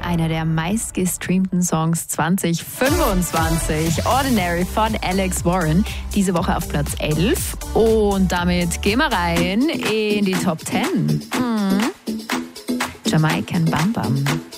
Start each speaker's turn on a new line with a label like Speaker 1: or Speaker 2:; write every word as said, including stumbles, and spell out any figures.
Speaker 1: einer der meistgestreamten Songs zwanzig fünfundzwanzig. Ordinary von Alex Warren. Diese Woche auf Platz elf. Und damit gehen wir rein in die Top zehn. Mhm. Jamaican Bam Bam.